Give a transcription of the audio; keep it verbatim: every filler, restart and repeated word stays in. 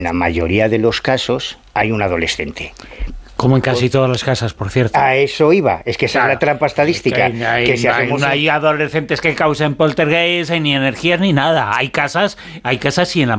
la mayoría de los casos hay un adolescente. Como en casi todas las casas, por cierto. A eso iba, es que esa Claro. es la trampa estadística. Que hay, que si hay- hacemos no un- hay adolescentes que causen poltergeist, ni energías, ni nada. Hay casas, hay casas y en la